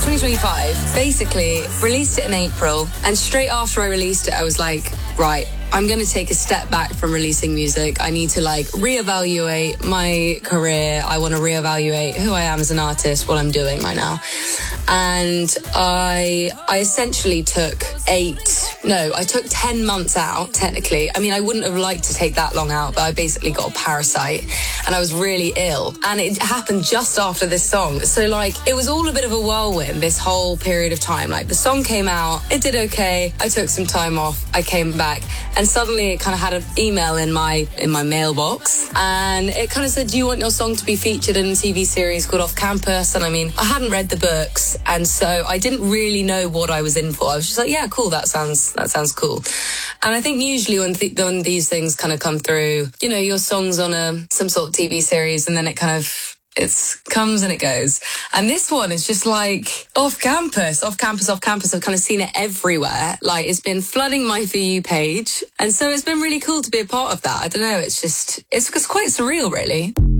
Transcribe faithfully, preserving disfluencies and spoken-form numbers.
twenty twenty-five. Basically, released it in April, and straight after I released it, I was like, right, I'm going to take a step back from releasing music. I need to like reevaluate my career. I want to reevaluate who I am as an artist, what I'm doing right now. And I I essentially took eight, no, I took ten months out, technically. I mean, I wouldn't have liked to take that long out, but I basically got a parasite and I was really ill. And it happened just after this song. So like, it was all a bit of a whirlwind, this whole period of time. Like the song came out, it did okay. I took some time off, I came back, and suddenly it kind of had an email in my in my mailbox. And it kind of said, do you want your song to be featured in a T V series called Off Campus? And I mean, I hadn't read the books. And so I didn't really know what I was in for. I was just like, yeah, cool, that sounds that sounds cool. And I think usually when, th- when these things kind of come through, you know, your song's on a some sort of T V series and then it kind of, it comes and it goes. And this one is just like off campus, off campus, off campus. I've kind of seen it everywhere. Like it's been flooding my For You page. And so it's been really cool to be a part of that. I don't know, it's just, it's, it's quite surreal, really.